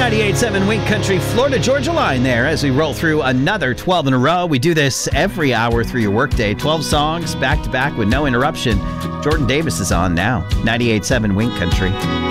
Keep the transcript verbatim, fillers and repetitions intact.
ninety-eight point seven Wink Country, Florida Georgia line there as we roll through another twelve in a row. We do this every hour through your workday. twelve songs back to back with no interruption. Jordan Davis is on now. ninety-eight point seven Wink Country.